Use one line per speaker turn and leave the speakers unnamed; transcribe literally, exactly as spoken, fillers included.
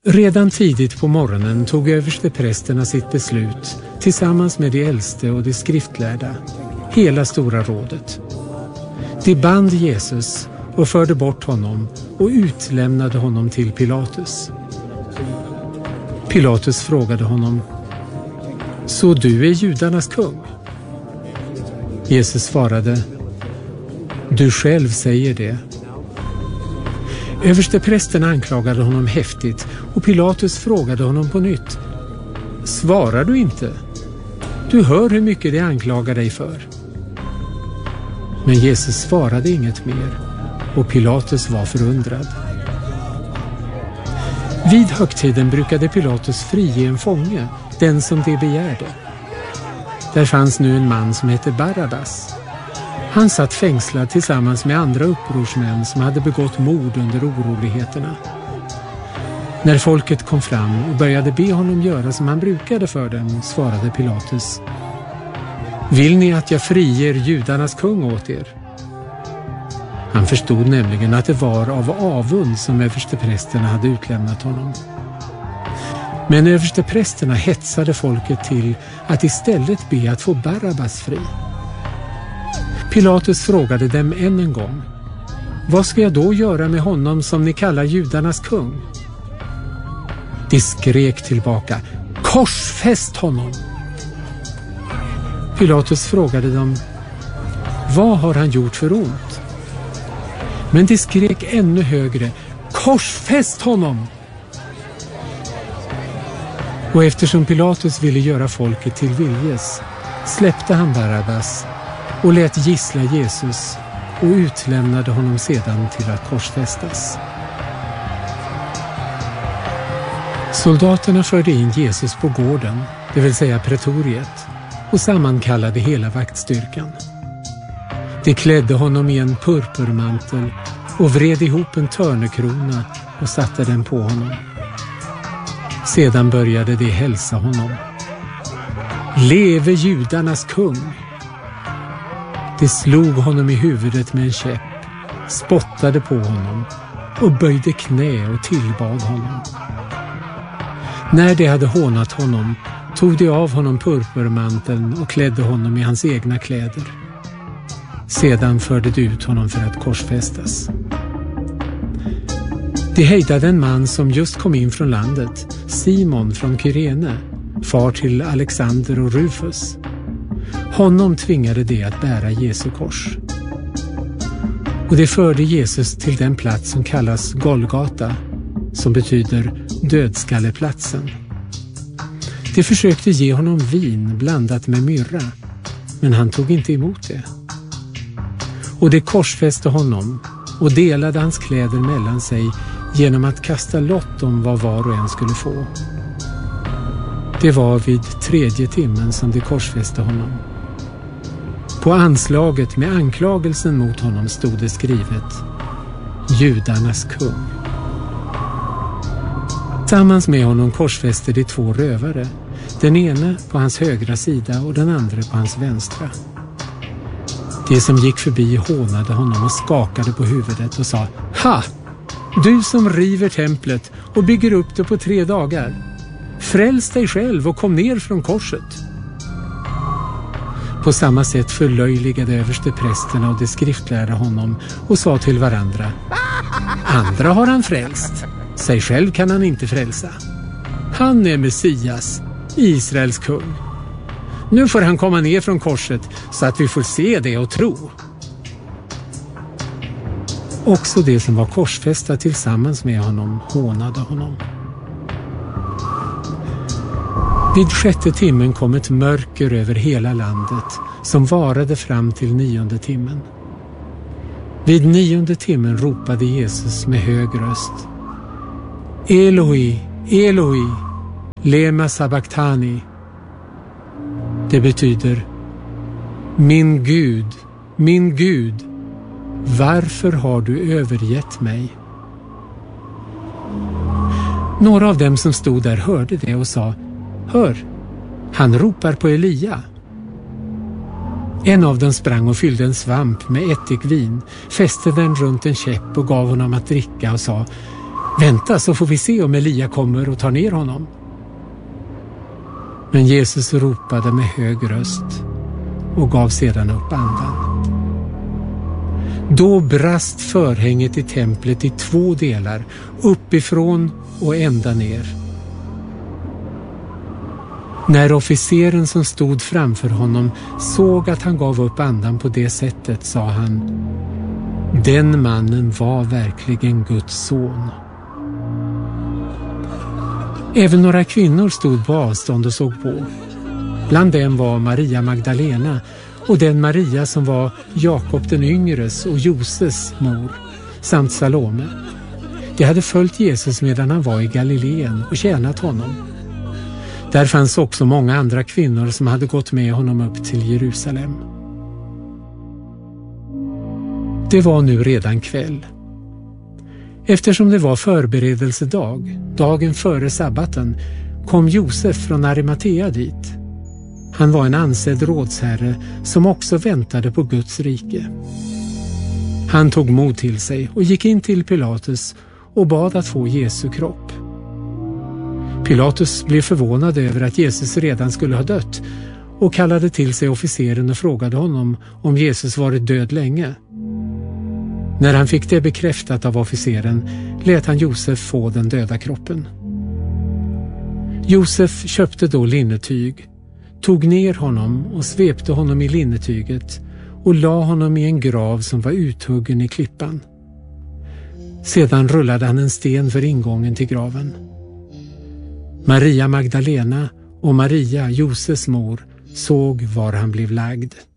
Redan tidigt på morgonen tog översteprästerna sitt beslut tillsammans med de äldste och de skriftlärda, hela stora rådet. De band Jesus och förde bort honom och utlämnade honom till Pilatus. Pilatus frågade honom: Så du är judarnas kung? Jesus svarade: Du själv säger det. Översteprästen anklagade honom häftigt och Pilatus frågade honom på nytt: Svarar du inte? Du hör hur mycket de anklagar dig för. Men Jesus svarade inget mer och Pilatus var förundrad. Vid högtiden brukade Pilatus frige en fånge, den som de begärde. Där fanns nu en man som hette Barabbas. Han satt fängslad tillsammans med andra upprorsmän som hade begått mord under oroligheterna. När folket kom fram och började be honom göra som han brukade för dem, svarade Pilatus: Vill ni att jag friger judarnas kung åt er? Han förstod nämligen att det var av avund som översteprästerna hade utlämnat honom. Men översteprästerna hetsade folket till att istället be att få Barabbas fri. Pilatus frågade dem än en gång: Vad ska jag då göra med honom som ni kallar judarnas kung? De skrek tillbaka: Korsfäst honom! Pilatus frågade dem: Vad har han gjort för ont? Men de skrek ännu högre: Korsfäst honom! Och eftersom Pilatus ville göra folket till viljes släppte han Barabbas och lät gissla Jesus och utlämnade honom sedan till att korsfästas. Soldaterna förde in Jesus på gården, det vill säga pretoriet, och sammankallade hela vaktstyrkan. De klädde honom i en purpurmantel och vred ihop en törnekrona och satte den på honom. Sedan började de hälsa honom: Leve judarnas kung! De slog honom i huvudet med en käpp, spottade på honom och böjde knä och tillbad honom. När de hade hånat honom tog de av honom purpurmanteln och klädde honom i hans egna kläder. Sedan förde de ut honom för att korsfästas. De hejdade en man som just kom in från landet, Simon från Kyrene, far till Alexander och Rufus. Honom tvingade de att bära Jesu kors. Och de förde Jesus till den plats som kallas Golgata, som betyder dödskalleplatsen. De försökte ge honom vin blandat med myrra, men han tog inte emot det. Och de korsfäste honom och delade hans kläder mellan sig genom att kasta lott om vad var och en skulle få. Det var vid tredje timmen som de korsfäste honom. På anslaget med anklagelsen mot honom stod det skrivet: Judarnas kung. Tillsammans med honom korsfäste de två rövare, den ene på hans högra sida och den andra på hans vänstra. De som gick förbi hånade honom och skakade på huvudet och sa: Ha! Du som river templet och bygger upp det på tre dagar. Fräls dig själv och kom ner från korset. På samma sätt förlöjligade översteprästerna och de skriftlärda honom och sa till varandra: Andra har han frälst, sig själv kan han inte frälsa. Han är Messias, Israels kung. Nu får han komma ner från korset så att vi får se det och tro. Också de som var korsfästa tillsammans med honom hånade honom. Vid sjätte timmen kom ett mörker över hela landet som varade fram till nionde timmen. Vid nionde timmen ropade Jesus med hög röst: Eloi, Eloi, lema sabachthani. Det betyder: Min Gud, min Gud, varför har du övergett mig? Några av dem som stod där hörde det och sa: Hör, han ropar på Elia. En av dem sprang och fyllde en svamp med ättikvin, fäste den runt en käpp och gav honom att dricka och sa: Vänta, så får vi se om Elia kommer och tar ner honom. Men Jesus ropade med hög röst och gav sedan upp andan. Då brast förhänget i templet i två delar, uppifrån och ända ner. När officeren som stod framför honom såg att han gav upp andan på det sättet, sa han: den mannen var verkligen Guds son. Även några kvinnor stod på avstånd och såg på. Bland dem var Maria Magdalena och den Maria som var Jakob den yngres och Joses mor, samt Salome. De hade följt Jesus medan han var i Galileen och tjänat honom. Där fanns också många andra kvinnor som hade gått med honom upp till Jerusalem. Det var nu redan kväll. Eftersom det var förberedelsedag, dagen före sabbaten, kom Josef från Arimatea dit. Han var en ansedd rådsherre som också väntade på Guds rike. Han tog mod till sig och gick in till Pilatus och bad att få Jesu kropp. Pilatus blev förvånad över att Jesus redan skulle ha dött och kallade till sig officeren och frågade honom om Jesus varit död länge. När han fick det bekräftat av officeren lät han Josef få den döda kroppen. Josef köpte då linnetyg, tog ner honom och svepte honom i linnetyget och la honom i en grav som var uthuggen i klippan. Sedan rullade han en sten för ingången till graven. Maria Magdalena och Maria, Joses mor, såg var han blev lagd.